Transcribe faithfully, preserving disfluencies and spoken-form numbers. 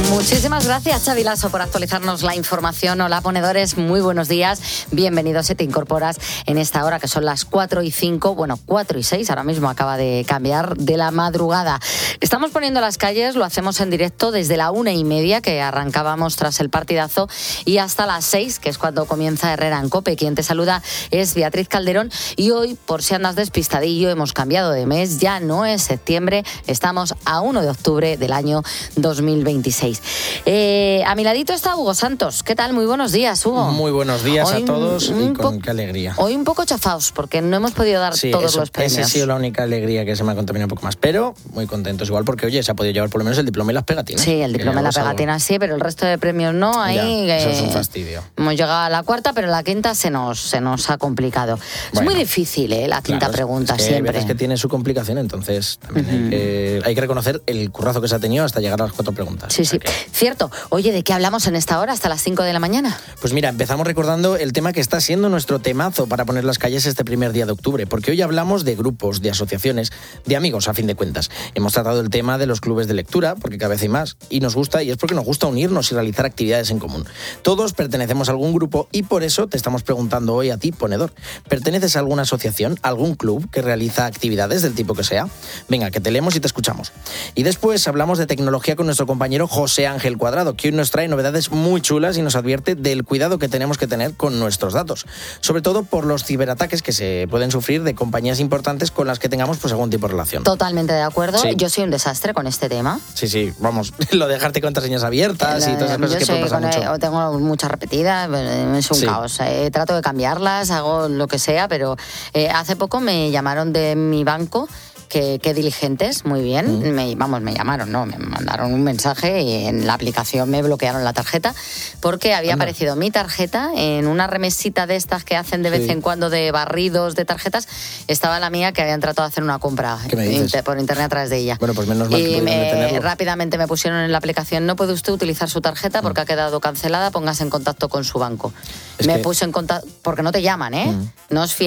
Muchísimas gracias, Xavi Lasso, por actualizarnos la información. Hola, ponedores, muy buenos días. Bienvenidos, si te incorporas en esta hora, que son las cuatro y cinco, bueno, cuatro y seis, ahora mismo acaba de cambiar de la madrugada. Estamos poniendo las calles, lo hacemos en directo desde la una y media, que arrancábamos tras el partidazo, y hasta las seis, que es cuando comienza Herrera en COPE. Quien te saluda es Beatriz Calderón, y hoy, por si andas despistadillo, hemos cambiado de mes, ya no es septiembre, estamos a uno de octubre del año dos mil veintiséis. Eh, a mi ladito está Hugo Santos. ¿Qué tal? Muy buenos días, Hugo. Muy buenos días hoy, a todos y con po- qué alegría. Hoy un poco chafaos porque no hemos podido dar sí, todos eso, los premios. Esa ha sido la única alegría que se me ha contaminado un poco más, pero muy contentos igual porque, oye, se ha podido llevar por lo menos el diploma y las pegatinas. Sí, el diploma y la pegatina algo. Sí, pero el resto de premios no. Ahí, ya, eso eh, es un fastidio. Hemos llegado a la cuarta, pero la quinta se nos, se nos ha complicado. Bueno, es muy difícil, ¿eh? La quinta claro, pregunta es que siempre. Hay veces que tiene su complicación, entonces también uh-huh. hay, que, hay que reconocer el currazo que se ha tenido hasta llegar a las cuatro preguntas. Sí, sí, que... cierto. Oye, ¿de qué hablamos en esta hora hasta las cinco de la mañana? Pues mira, empezamos recordando el tema que está siendo nuestro temazo para poner las calles este primer día de octubre, porque hoy hablamos de grupos, de asociaciones, de amigos, a fin de cuentas. Hemos tratado el tema de los clubes de lectura, porque cada vez hay más, y nos gusta, y es porque nos gusta unirnos y realizar actividades en común. Todos pertenecemos a algún grupo y por eso te estamos preguntando hoy a ti, ponedor, ¿perteneces a alguna asociación, algún club que realiza actividades del tipo que sea? Venga, que te leemos y te escuchamos. Y después hablamos de tecnología con nuestro compañero José Ángel Cuadrado, que hoy nos trae novedades muy chulas y nos advierte del cuidado que tenemos que tener con nuestros datos, sobre todo por los ciberataques que se pueden sufrir de compañías importantes con las que tengamos pues algún tipo de relación. Totalmente de acuerdo. Sí. Yo soy un desastre con este tema. Sí, sí, vamos, lo de dejarte contraseñas abiertas y todas esas cosas que pueden pasar mucho. El, tengo muchas repetidas, es un sí. caos. Eh, trato de cambiarlas, hago lo que sea, pero eh, hace poco me llamaron de mi banco. Qué, qué diligentes, muy bien. Mm. Me, vamos, me llamaron, no, me mandaron un mensaje y en la aplicación me bloquearon la tarjeta porque había Anda. aparecido mi tarjeta en una remesita de estas que hacen de vez sí. en cuando de barridos de tarjetas. Estaba la mía que habían tratado de hacer una compra inter, por internet a través de ella. Bueno, pues menos mal y que me, rápidamente me pusieron en la aplicación: no puede usted utilizar su tarjeta porque mm. ha quedado cancelada, póngase en contacto con su banco. Es me que... puse en contacto, porque no te llaman, ¿eh? Mm. No os fiéis